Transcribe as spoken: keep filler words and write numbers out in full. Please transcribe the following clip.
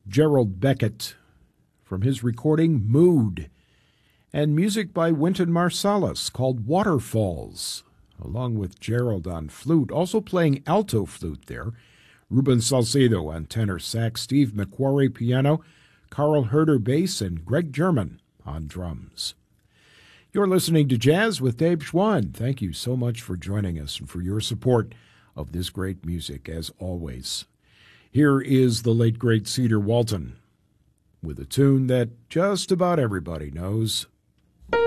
Gerald Beckett from his recording Mood, and music by Wynton Marsalis called Waterfalls, along with Gerald on flute, also playing alto flute there, Ruben Salcedo on tenor sax, Steve McQuarrie piano, Carl Herder bass, and Greg German on drums. You're listening to Jazz with Dave Schwann. Thank you so much for joining us and for your support of this great music, as always. Here is the late, great Cedar Walton with a tune that just about everybody knows.